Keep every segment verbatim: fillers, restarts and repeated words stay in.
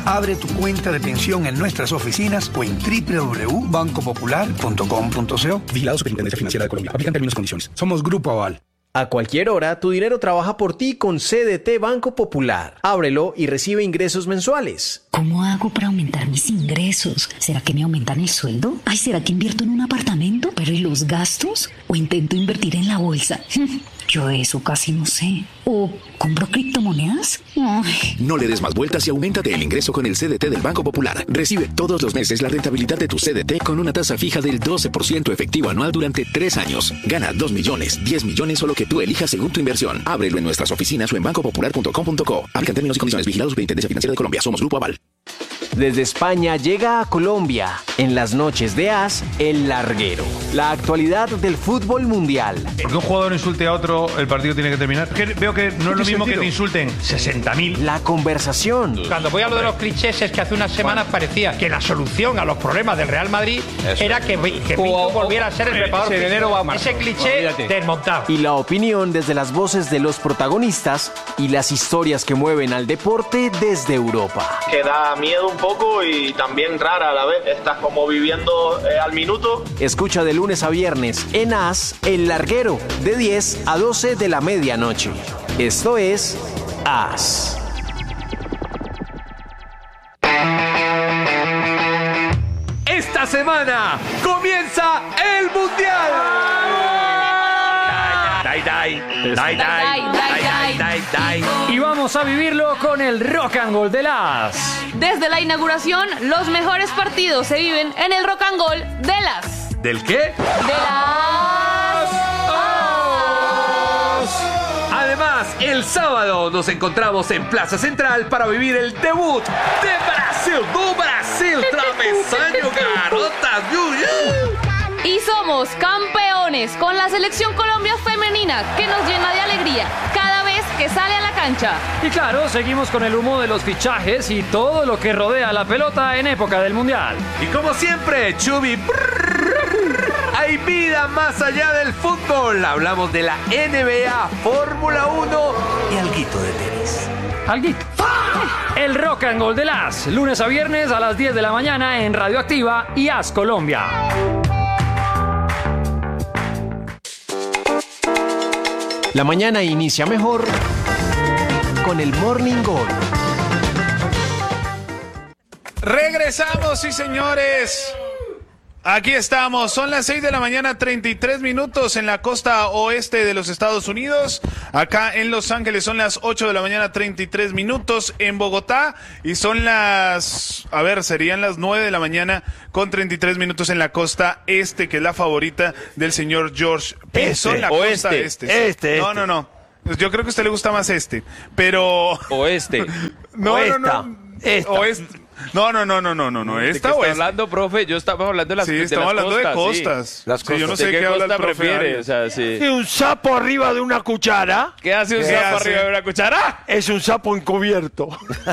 Abre tu cuenta de pensión en nuestras oficinas o en doble u doble u doble u punto banco popular punto com punto co. Vigilado Superintendencia Financiera de Colombia. Aplican términos y condiciones. Somos Grupo Aval. A cualquier hora, tu dinero trabaja por ti con C D T Banco Popular. Ábrelo y recibe ingresos mensuales. ¿Cómo hago para aumentar mis ingresos? ¿Será que me aumentan el sueldo? Ay, ¿será que invierto en un apartamento? ¿Pero y los gastos? ¿O intento invertir en la bolsa? Yo de eso casi no sé. ¿O compro criptomonedas? Ay. No le des más vueltas y auméntate el ingreso con el C D T del Banco Popular. Recibe todos los meses la rentabilidad de tu C D T con una tasa fija del doce por ciento efectivo anual durante tres años. Gana dos millones, diez millones o lo que tú elijas según tu inversión. Ábrelo en nuestras oficinas o en banco popular punto com punto co. Aplican términos y condiciones. Vigilados Superintendencia Financiera de Colombia. Somos Grupo Aval. Desde España llega a Colombia, en las noches de As, El Larguero. La actualidad del fútbol mundial. Porque un jugador insulte a otro, el partido tiene que terminar. Que veo que no es lo mismo que te insulten sesenta mil. La conversación. Cuando voy a lo de los clichés es que hace unas semanas parecía que la solución a los problemas del Real Madrid Eso. era que, que Pinto volviera a ser el preparador. Ese, enero va a Ese cliché Olvídate. desmontado. Y la opinión desde las voces de los protagonistas y las historias que mueven al deporte desde Europa. Que da miedo un poco y también rara a la vez. Estás como viviendo eh, al minuto. Escucha de lunes a viernes en As, El Larguero, de diez a doce de la medianoche. Esto es As. Esta semana comienza el Mundial. Dai, dai, dai, dai, dai, dai, dai. Y vamos a vivirlo con el Rock and Roll de las. Desde la inauguración, los mejores partidos se viven en el Rock and Roll de las. ¿Del qué? De las. Además, el sábado nos encontramos en Plaza Central para vivir el debut de Brasil, do Brasil, travesaño, garotas, yu, yu. Y somos campeones con la Selección Colombia Femenina, que nos llena de alegría cada vez que sale a la cancha. Y claro, seguimos con el humo de los fichajes y todo lo que rodea la pelota en época del Mundial. Y como siempre, Chubi, hay vida más allá del fútbol. Hablamos de la N B A, Fórmula uno y alguito de tenis. Alguito. El Rock and Roll de las, lunes a viernes a las diez de la mañana en Radioactiva y As Colombia. La mañana inicia mejor con el Morning Gol. Regresamos, sí señores. Aquí estamos, son las seis de la mañana, treinta y tres minutos en la costa oeste de los Estados Unidos. Acá en Los Ángeles son las ocho de la mañana, treinta y tres minutos en Bogotá. Y son las, a ver, serían las nueve de la mañana con treinta y tres minutos en la costa este, que es la favorita del señor George P. Este, son la oeste, costa este. este, No, no, no. Yo creo que a usted le gusta más este, pero... Oeste. no, o no, no. Esta. Oeste. No, no, no, no, no, no, no. Esta o está hablando, profe? Yo estaba hablando de las, sí, de estamos las hablando costas, de costas. Sí. Las costas. Sí, yo no sé ¿De qué, qué habla el costa profe prefiere? Arias. O sea, sí. ¿Y un sapo arriba de una cuchara? ¿Qué hace un ¿Qué sapo hace? arriba de una cuchara? Es un sapo encubierto.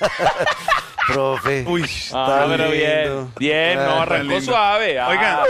Profe. Uy, ah, pero bien. Bien, Ah, no, arrancó suave. Ah. Oigan,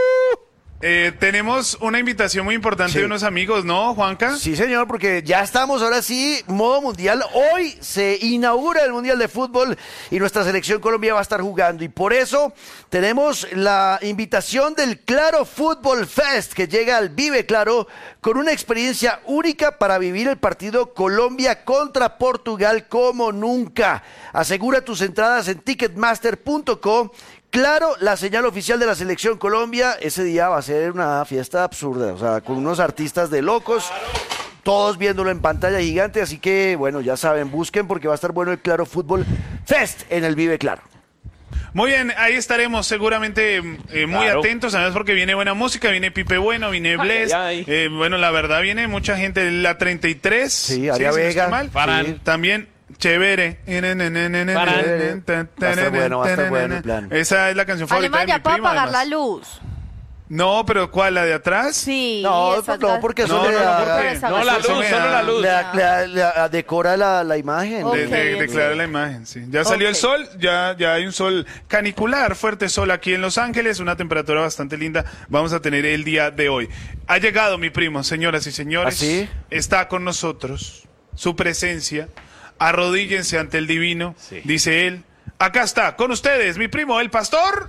eh, tenemos una invitación muy importante Sí. de unos amigos, ¿no, Juanca? Sí, señor, porque ya estamos ahora sí, modo mundial. Hoy se inaugura el Mundial de Fútbol y nuestra selección Colombia va a estar jugando. Y por eso tenemos la invitación del Claro Fútbol Fest, que llega al Vive Claro con una experiencia única para vivir el partido Colombia contra Portugal como nunca. Asegura tus entradas en ticketmaster punto com. Claro, la señal oficial de la Selección Colombia, ese día va a ser una fiesta absurda, o sea, con unos artistas de locos, todos viéndolo en pantalla gigante, así que, bueno, ya saben, busquen porque va a estar bueno el Claro Fútbol Fest en el Vive Claro. Muy bien, ahí estaremos seguramente eh, muy Claro. atentos, además porque viene buena música, viene Pipe Bueno, viene Bless, Ay, ay. eh, bueno, la verdad viene mucha gente, la treinta y tres, Sí, Aria si no Vega, estoy mal. sí. También Chévere. Chévere. Va a estar bueno, va a estar bueno el plan. Esa es la canción favorita Además, de ya mi puedo prima, apagar además. la luz. No, pero ¿cuál? ¿La de atrás? Sí. No, esa no, es la- porque eso No, le no, no, da- ¿por qué? No, la luz, Eso me solo da- la luz. le da- le da- le da- decora la, la imagen. Ok, De, de- entiendo. declara la imagen, sí. Ya salió el Ok. sol, ya, ya hay un sol canicular, fuerte sol aquí en Los Ángeles, una temperatura bastante linda vamos a tener el día de hoy. Ha llegado mi primo, señoras y señores. ¿Ah, sí? Está con nosotros, su presencia, arrodíllense ante el divino, Sí. dice él, acá está, con ustedes, mi primo, el pastor...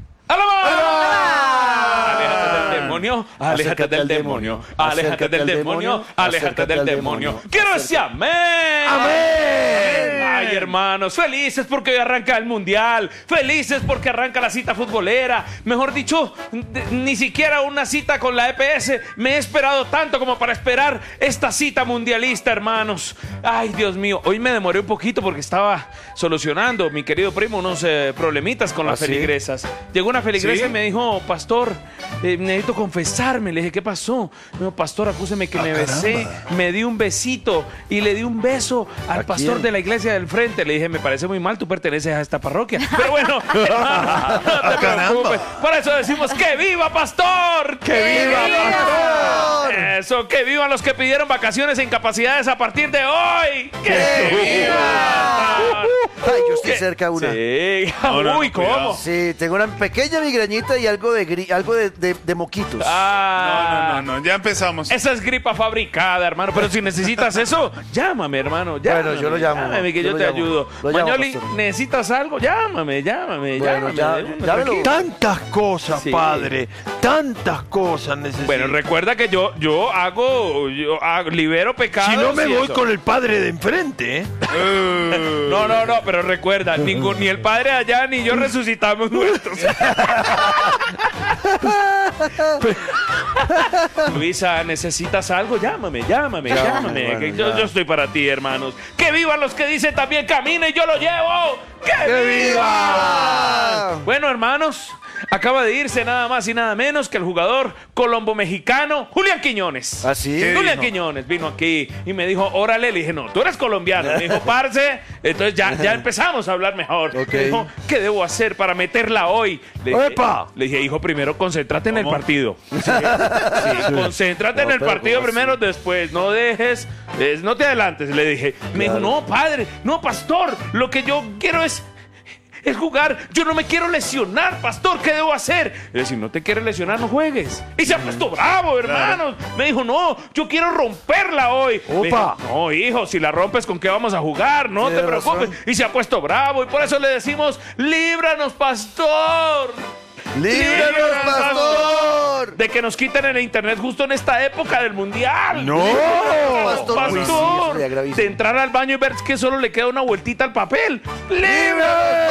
¡Alabá! Aléjate del demonio, aléjate del demonio, aléjate del demonio, aléjate del demonio. Quiero decir amén. Amén. Ay, hermanos, felices porque hoy arranca el mundial, felices porque arranca la cita futbolera. Mejor dicho, ni siquiera una cita con la E P S me he esperado tanto como para esperar esta cita mundialista, hermanos. Ay, Dios mío, hoy me demoré un poquito porque estaba solucionando, mi querido primo, unos eh, problemitas con las ¿Ah, sí? feligresas. Llegó una feligresa ¿Sí? y me dijo, pastor, eh, necesito confesarme. Le dije, ¿qué pasó? Me dijo, pastor, acúseme que Ah, me caramba. besé. Me di un besito y le di un beso al ¿A pastor quién? de la iglesia del frente. Le dije, me parece muy mal, tú perteneces a esta parroquia. Pero bueno, no te Ah, caramba. preocupes. Por eso decimos, ¡que viva, pastor! ¡Que viva, pastor! Eso, que vivan los que pidieron vacaciones e incapacidades a partir de hoy. ¡Que viva! Ay, yo estoy ¿Qué? cerca de una. Sí. No, no, Uy, no, cuidado. ¿cómo? Sí, tengo una pequeña migrañita y algo de gri- algo de, de- de moquitos. Ah. No, no, no, no, ya empezamos. Esa es gripa fabricada, hermano. Pero si necesitas eso, llámame, hermano. Llámame, Bueno, yo lo llamo, Llámame, que yo yo, lo te llamo. ayudo. Lo llamo, Mañoli, pastor. ¿necesitas algo? Llámame, llámame, Bueno, llámame. ya- déjame llámelo. tranquilo. Tantas cosas, Sí. padre. Tantas cosas necesito. Bueno, recuerda que yo, yo hago, yo hago- libero pecados. si no me y voy eso. con el padre de enfrente, ¿eh? No, no, no, pero recuerda, ningún, ni el padre allá ni yo resucitamos muertos. Luisa, ¿necesitas algo? Llámame, llámame, Llámame, llámame. bueno, que yo, ya. yo estoy para ti, hermanos. ¡Que vivan los que dicen también camina y yo lo llevo! ¡Que viva! Bueno, hermanos, acaba de irse nada más y nada menos que el jugador colombo-mexicano Julián Quiñones. ¿Ah, sí? ¿Qué Julián dijo? Quiñones vino aquí y me dijo, órale, le dije, no, tú eres colombiano. Me dijo, parce, entonces ya, ya empezamos a hablar mejor. Ok. Me dijo, ¿qué debo hacer para meterla hoy? Le dije, ¡Epa! le dije, hijo, primero concéntrate en el ¿Cómo? partido. Sí, sí, concéntrate No, en el pero partido ¿cómo primero, después, no dejes, eh, no te adelantes, le dije. Me dijo, no, padre, no, pastor, lo que yo quiero es... Es jugar, yo no me quiero lesionar, pastor, ¿qué debo hacer? Le dije, si no te quieres lesionar, no juegues. Y se ha puesto bravo, hermanos. Me dijo, no, yo quiero romperla hoy. Le dije, Opa. no, hijo, si la rompes, ¿con qué vamos a jugar? No Tiene te preocupes. razón. Y se ha puesto bravo, y por eso le decimos, líbranos, pastor. ¡Líbranos, pastor! De que nos quiten en el internet justo en esta época del mundial. ¡No! Pastor. Uy, sí, eso Pastor, sería gravísimo. de entrar al baño y ver que solo le queda una vueltita al papel. ¡Líbranos,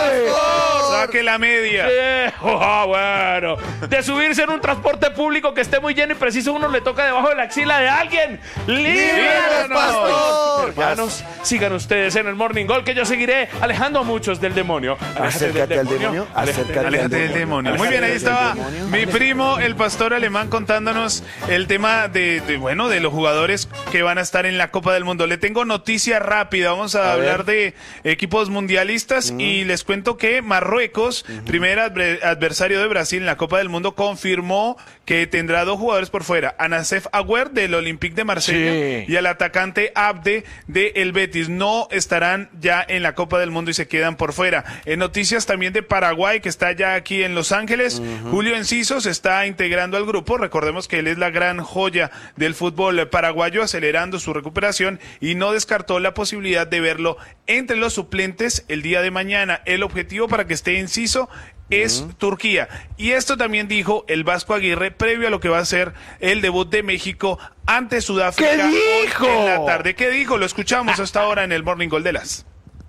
pastor! Saque la media. Eh, oh, bueno. De subirse en un transporte público que esté muy lleno y preciso uno le toca debajo de la axila de alguien. ¡Líbranos, ¡Líbranos! pastor! Hermanos, sigan ustedes en el Morning Goal que yo seguiré alejando a muchos del demonio. Aléjate Acércate al demonio, acércate al Aléjate del demonio. Muy bien, ahí estaba mi primo, el pastor alemán, contándonos el tema de, de, bueno, de los jugadores que van a estar en la Copa del Mundo. Le tengo noticia rápida. Vamos a, A hablar de equipos mundialistas y les cuento que Marruecos, primer adver- adversario de Brasil en la Copa del Mundo, confirmó que tendrá dos jugadores por fuera, a Nassef Agüer del Olympique de Marsella Sí. y al atacante Abde de el Betis. No estarán ya en la Copa del Mundo y se quedan por fuera. En noticias también de Paraguay, que está ya aquí en Los Ángeles, Julio Enciso se está integrando al grupo. Recordemos que él es la gran joya del fútbol paraguayo, acelerando su recuperación y no descartó la posibilidad de verlo entre los suplentes el día de mañana. El objetivo para que esté Enciso es Turquía. Y esto también dijo el Vasco Aguirre previo a lo que va a ser el debut de México ante Sudáfrica. ¿Qué hoy dijo? en la tarde. ¿Qué dijo? Lo escuchamos hasta ahora en el Morning Goal de las.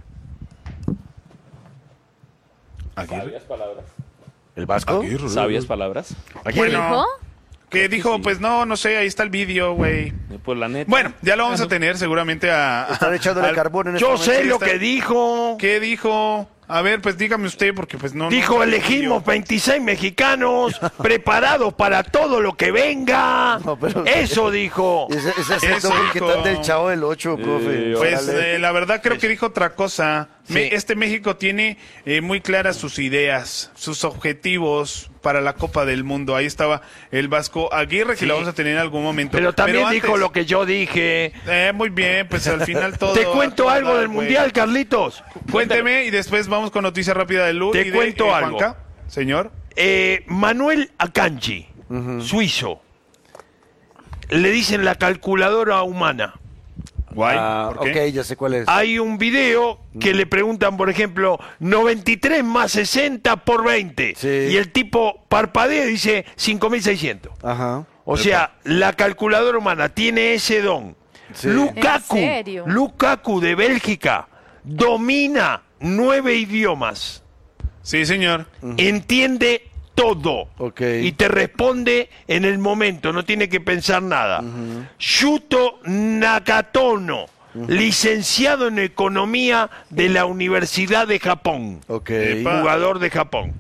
Sabias palabras. ¿El Vasco? Sabias palabras. Bueno, ¿qué dijo? Pues no, no sé, ahí está el vídeo, güey. Pues la neta. Bueno, ya lo vamos a tener seguramente a... a- Están echándole al- carbón en este Yo momento. sé lo está- que dijo. ¿Qué dijo? A ver, pues dígame usted, porque pues no... Dijo, no- elegimos veintiséis mexicanos preparados para todo lo que venga. No, pero- Eso dijo. Ese, ese acento Eso muy que dijo. tal del Chavo del Ocho, profe. Pues Órale. eh, la verdad creo que dijo otra cosa. Me- Sí. este México tiene eh, muy claras sus ideas, sus objetivos para la Copa del Mundo. Ahí estaba el Vasco Aguirre, que Sí. lo vamos a tener en algún momento. Pero también antes- dijo lo que yo dije. Eh, muy bien, pues al final todo... Te cuento todo algo da, del güey. Mundial, Carlitos. Cuénteme y después vamos con noticia rápida de Lu Te y de cuento eh, algo. Juanca. Señor. Eh, Manuel Akanji, suizo. Le dicen la calculadora humana. Guay. Ah, ¿Por qué? Ok, ya sé cuál es. Hay un video que le preguntan, por ejemplo, noventa y tres más sesenta por veinte. Sí. Y el tipo parpadea y dice cinco mil seiscientos. Ajá. O sea, la calculadora humana tiene ese don. Sí. Lukaku, ¿En serio? Lukaku de Bélgica domina nueve idiomas. Sí, señor. Entiende todo. Ok. Y te responde en el momento, no tiene que pensar nada. Shuto Nakatono, licenciado en Economía de la Universidad de Japón. Ok. Epa. Jugador de Japón.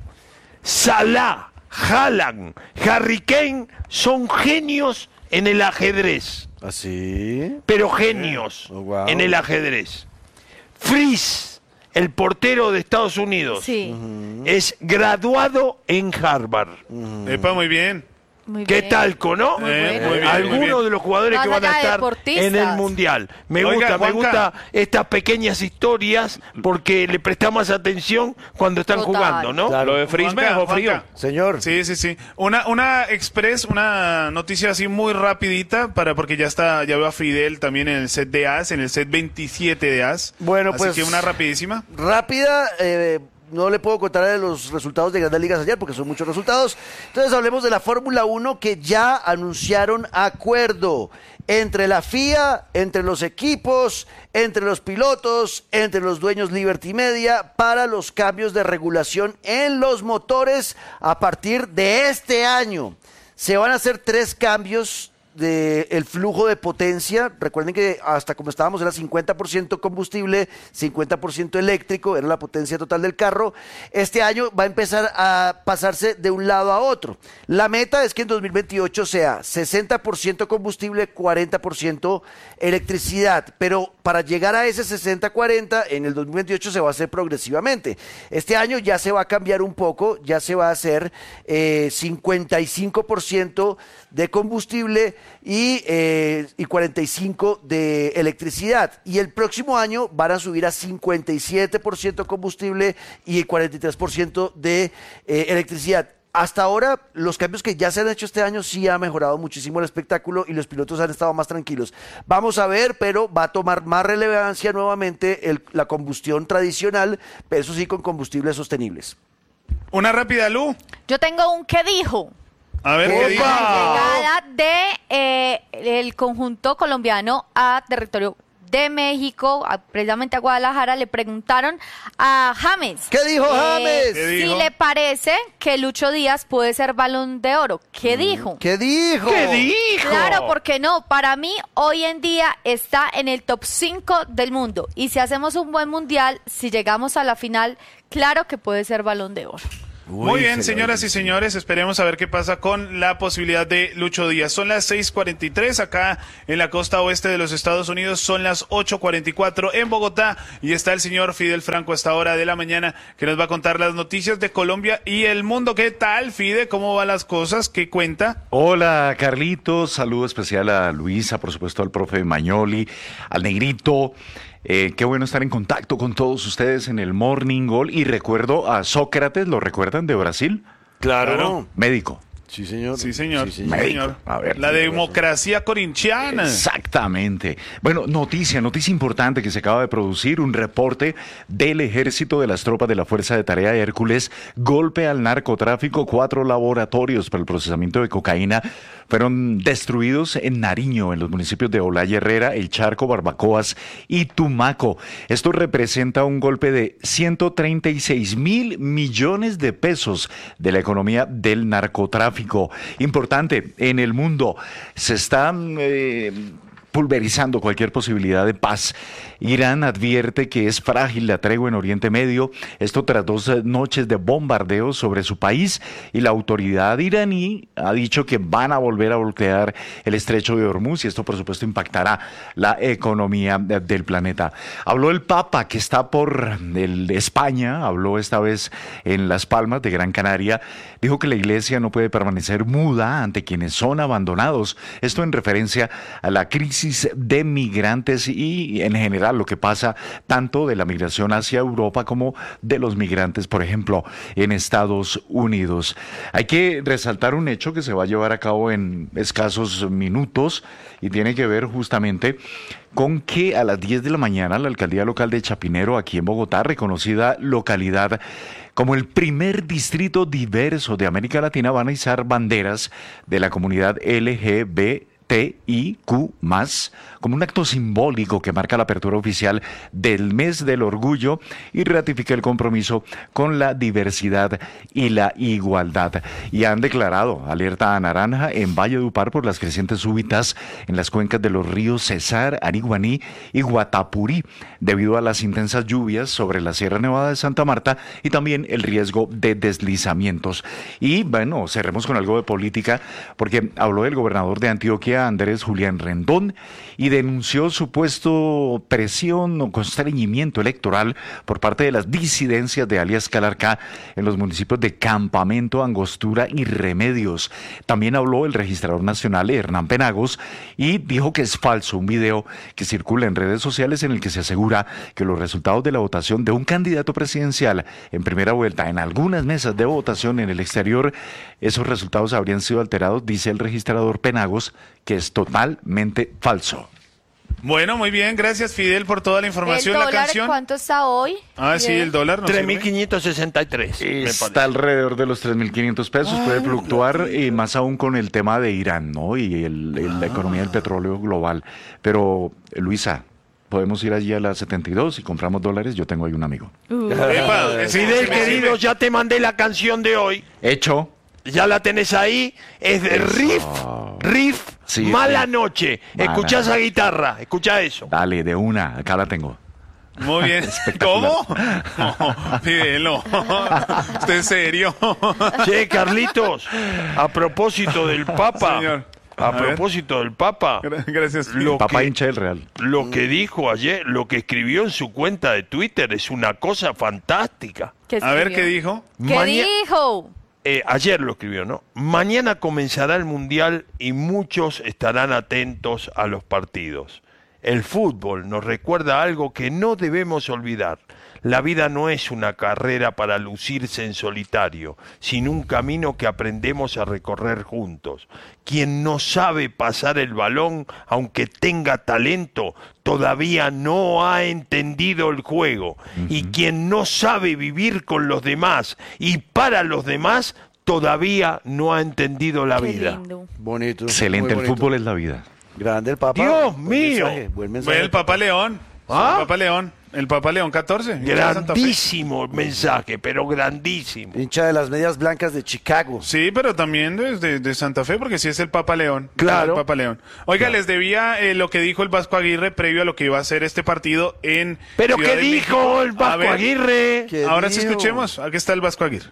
Salah, Haaland, Harry Kane son genios en el ajedrez. ¿Así? Pero genios Oh, wow. en el ajedrez. Freeze, el portero de Estados Unidos, Sí. es graduado en Harvard. Epa, muy bien. Muy ¿Qué bien. talco, no? Muy Eh, bueno. muy bien, muy Algunos bien. de los jugadores Más que van a allá de estar deportistas. en el Mundial. Me Oiga, gusta, me Juanca. gusta estas pequeñas historias porque le prestamos atención cuando están Total. jugando, ¿no? Claro. Lo de Frizz me Juanca, dejó frío. Juanca. Señor. Sí, sí, sí. Una, una express, una noticia así muy rapidita, para porque ya está, ya veo a Fidel también en el set de As, en el set veintisiete de As. Bueno, así pues- que una rapidísima. Rápida, eh, no le puedo contar de los resultados de Grandes Ligas ayer porque son muchos resultados. Entonces hablemos de la Fórmula uno, que ya anunciaron acuerdo entre la F I A, entre los equipos, entre los pilotos, entre los dueños Liberty Media para los cambios de regulación en los motores a partir de este año. Se van a hacer tres cambios del flujo de potencia. Recuerden que hasta como estábamos era cincuenta por ciento combustible, cincuenta por ciento eléctrico, era la potencia total del carro. Este año va a empezar a pasarse de un lado a otro. La meta es que en dos mil veintiocho sea sesenta por ciento combustible, cuarenta por ciento electricidad, pero para llegar a ese sesenta cuarenta en el dos mil veintiocho se va a hacer progresivamente. Este año ya se va a cambiar un poco, ya se va a hacer eh, cincuenta y cinco por ciento de combustible y, eh, y cuarenta y cinco por ciento de electricidad. Y el próximo año van a subir a cincuenta y siete por ciento combustible y cuarenta y tres por ciento de eh, electricidad. Hasta ahora, los cambios que ya se han hecho este año sí ha mejorado muchísimo el espectáculo y los pilotos han estado más tranquilos. Vamos a ver, pero va a tomar más relevancia nuevamente el- la combustión tradicional, pero eso sí con combustibles sostenibles. Una rápida, Lu. Yo tengo un que dijo. A ver qué dice. Llegada de eh, el conjunto colombiano a territorio de México, a- precisamente a Guadalajara, le preguntaron a James. ¿Qué dijo James? ¿Qué Si dijo? le parece que Lucho Díaz puede ser Balón de Oro. ¿Qué dijo? ¿Qué dijo? ¿Qué dijo? Claro, porque no, para mí hoy en día está en el top cinco del mundo. Y si hacemos un buen mundial, si llegamos a la final, claro que puede ser Balón de Oro. Muy bien, señoras y señores, esperemos a ver qué pasa con la posibilidad de Lucho Díaz. Son las seis cuarenta y tres acá en la costa oeste de los Estados Unidos, son las ocho cuarenta y cuatro en Bogotá y está el señor Fidel Franco a esta hora de la mañana que nos va a contar las noticias de Colombia y el mundo. ¿Qué tal, Fide? ¿Cómo van las cosas? ¿Qué cuenta? Hola, Carlitos. Saludo especial a Luisa, por supuesto al profe Mañoli, al Negrito. Eh, qué bueno estar en contacto con todos ustedes en el Morning Goal. Y recuerdo a Sócrates, ¿lo recuerdan, de Brasil? Claro. Médico. Sí, señor. Sí, señor. Sí, Sí, señor. señor. A ver, la tiene democracia corintiana. Exactamente. Bueno, noticia, noticia importante que se acaba de producir, un reporte del ejército de las tropas de la Fuerza de Tarea Hércules, golpe al narcotráfico, cuatro laboratorios para el procesamiento de cocaína fueron destruidos en Nariño, en los municipios de Olaya Herrera, El Charco, Barbacoas y Tumaco. Esto representa un golpe de ciento treinta y seis mil millones de pesos de la economía del narcotráfico. Importante, en el mundo se están eh, pulverizando cualquier posibilidad de paz. Irán advierte que es frágil la tregua en Oriente Medio, esto tras dos noches de bombardeo sobre su país, y la autoridad iraní ha dicho que van a volver a bloquear el estrecho de Hormuz y esto por supuesto impactará la economía de- del planeta. Habló el Papa, que está por el de España, habló esta vez en Las Palmas de Gran Canaria, dijo que la iglesia no puede permanecer muda ante quienes son abandonados, esto en referencia a la crisis crisis de migrantes y en general lo que pasa tanto de la migración hacia Europa como de los migrantes, por ejemplo, en Estados Unidos. Hay que resaltar un hecho que se va a llevar a cabo en escasos minutos y tiene que ver justamente con que a las diez de la mañana la alcaldía local de Chapinero, aquí en Bogotá, reconocida localidad como el primer distrito diverso de América Latina, van a izar banderas de la comunidad L G B T I Q más, como un acto simbólico que marca la apertura oficial del mes del orgullo y ratifica el compromiso con la diversidad y la igualdad. Y han declarado alerta naranja en Valledupar por las crecientes súbitas en las cuencas de los ríos Cesar, Ariguaní y Guatapurí, debido a las intensas lluvias sobre la Sierra Nevada de Santa Marta y también el riesgo de deslizamientos. Y bueno, cerremos con algo de política, porque habló el gobernador de Antioquia, Andrés Julián Rendón, y denunció supuesto presión o constreñimiento electoral por parte de las disidencias de alias Calarcá en los municipios de Campamento, Angostura y Remedios. También habló el registrador nacional Hernán Penagos y dijo que es falso un video que circula en redes sociales en el que se asegura que los resultados de la votación de un candidato presidencial en primera vuelta en algunas mesas de votación en el exterior, esos resultados habrían sido alterados, dice el registrador Penagos, que es totalmente falso. Bueno, muy bien, gracias Fidel por toda la información. ¿El la dólar canción. cuánto está hoy? Ah, sí, el dólar. No tres mil quinientos sesenta y tres. Está alrededor de los tres mil quinientos pesos, puede fluctuar, y más aún con el tema de Irán, ¿no? Y el, el, la economía del petróleo global. Pero, Luisa, podemos ir allí a la setenta y dos y compramos dólares. Yo tengo ahí un amigo. Uh. Epa, Fidel, querido, ya te mandé la canción de hoy. Hecho. Ya la tenés ahí, es de Riff, Riff, sí, Mala sí. Noche. Escuchá esa guitarra, escuchá eso. Dale, de una, acá la tengo. Muy bien. ¿Cómo? No, Fidel, no. ¿Usted es serio? Che, Carlitos, a propósito del Papa. Señor. A, a propósito del Papa. Gracias, lo Papa que, hincha del Real. Lo que dijo ayer, lo que escribió en su cuenta de Twitter es una cosa fantástica. A ver, ¿qué dijo? ¿Qué Maña dijo? Eh, ayer lo escribió, ¿no? Mañana comenzará el Mundial y muchos estarán atentos a los partidos. El fútbol nos recuerda algo que no debemos olvidar. La vida no es una carrera para lucirse en solitario, sino un camino que aprendemos a recorrer juntos. Quien no sabe pasar el balón, aunque tenga talento, todavía no ha entendido el juego. Uh-huh. Y quien no sabe vivir con los demás y para los demás, todavía no ha entendido la Qué vida. Lindo. Bonito. Excelente, bonito. El fútbol es la vida. Grande el Papa. Dios buen mío. Mensaje, buen mensaje. El Papa León. ¿Ah? El Papa León. El Papa León catorce. Grandísimo mensaje, pero grandísimo. Hincha de las medias blancas de Chicago. Sí, pero también de, de Santa Fe, porque sí es el Papa León. Claro. El Papa León. Oiga, claro. les debía eh, lo que dijo el Vasco Aguirre previo a lo que iba a ser este partido en ¿Pero Ciudad qué de dijo México. el Vasco ver, Aguirre? Ahora sí escuchemos. Aquí está el Vasco Aguirre.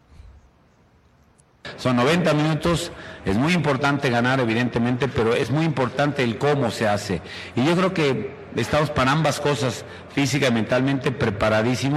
Son noventa minutos, es muy importante ganar evidentemente, pero es muy importante el cómo se hace. Y yo creo que estamos para ambas cosas, física y mentalmente preparadísimos.